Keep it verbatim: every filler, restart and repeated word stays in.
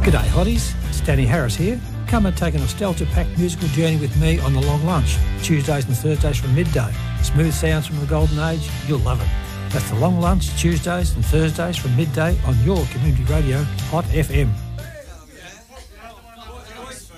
G'day hotties, it's Danny Harris here. Come and take a nostalgia-packed musical journey with me on The Long Lunch, Tuesdays and Thursdays from midday. Smooth sounds from the golden age, you'll love it. That's The Long Lunch, Tuesdays and Thursdays from midday on your community radio, Hot F M.